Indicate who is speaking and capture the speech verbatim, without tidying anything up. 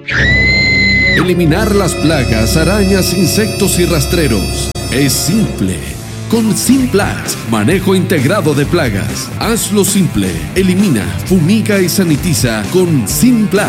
Speaker 1: Eliminar las plagas, arañas, insectos y rastreros. Es simple. Con Simplast, manejo integrado de plagas. Hazlo simple. Elimina, fumiga y sanitiza con Simplast.